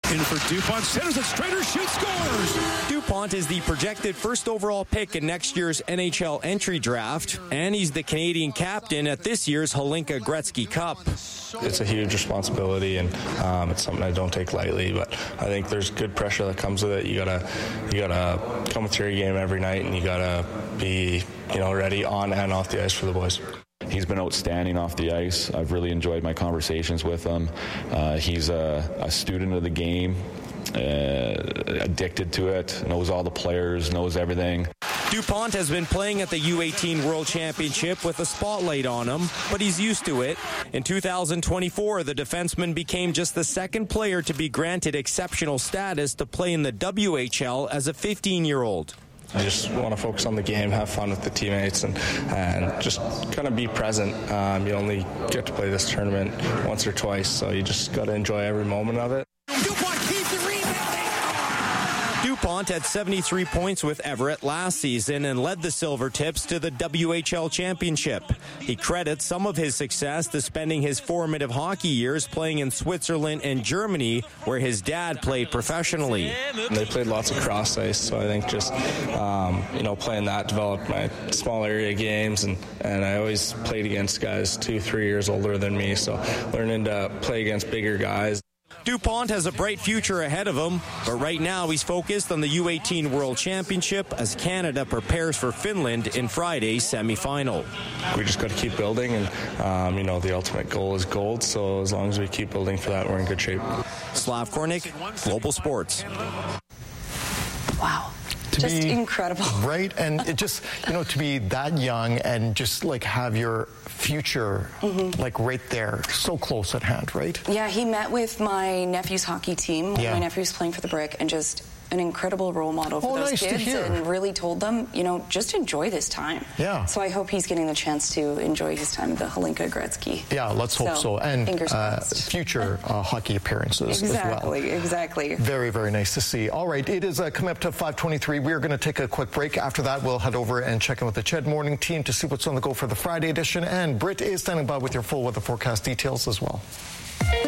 In for DuPont, centers it, Strider shoots, scores! DuPont is the projected first overall pick in next year's NHL entry draft, and he's the Canadian captain at this year's Hlinka Gretzky Cup. It's a huge responsibility, and it's something I don't take lightly, but I think there's good pressure that comes with it. You gotta come with your game every night, and you gotta be, ready on and off the ice for the boys. He's been outstanding off the ice. I've really enjoyed my conversations with him. He's a student of the game, addicted to it, knows all the players, knows everything. DuPont has been playing at the U18 World Championship with a spotlight on him, but he's used to it. In 2024, the defenseman became just the second player to be granted exceptional status to play in the WHL as a 15-year-old. I just want to focus on the game, have fun with the teammates, and just kind of be present. You only get to play this tournament once or twice, so you just got to enjoy every moment of it. DuPont had 73 points with Everett last season and led the Silvertips to the WHL Championship. He credits some of his success to spending his formative hockey years playing in Switzerland and Germany, where his dad played professionally. They played lots of cross ice, so I think just playing that developed my small area games, and I always played against guys 2-3 years older than me, so learning to play against bigger guys. DuPont has a bright future ahead of him, but right now he's focused on the U18 World Championship as Canada prepares for Finland in Friday's semifinal. We just got to keep building, and the ultimate goal is gold, so as long as we keep building for that, we're in good shape. Slav Kornick, Global Sports. Wow. Just incredible. Right? And it just, to be that young and just have your future right there, so close at hand, right? Yeah, he met with my nephew's hockey team. My nephew's playing for the Brick, and just an incredible role model for those kids, and really told them, just enjoy this time. Yeah. So I hope he's getting the chance to enjoy his time at the Hlinka Gretzky. Yeah, let's hope so. And future hockey appearances as well. Exactly. Very, very nice to see. All right, it is coming up to 5:23. We are going to take a quick break. After that, we'll head over and check in with the Ched Morning team to see what's on the go for the Friday edition. And Britt is standing by with your full weather forecast details as well.